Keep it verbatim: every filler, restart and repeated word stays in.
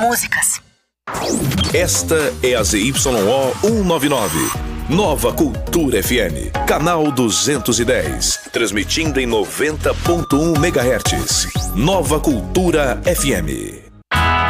músicas. Esta é a Z Y O cento e noventa e nove. Nova Cultura F M. Canal duzentos e dez. Transmitindo em noventa ponto um megahertz. Nova Cultura F M.